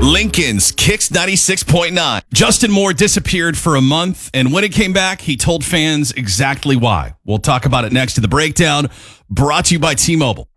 Lincoln's Kicks 96.9. Justin Moore disappeared for a month, and when he came back, he told fans exactly why. We'll talk about it next to the breakdown, brought to you by T-Mobile.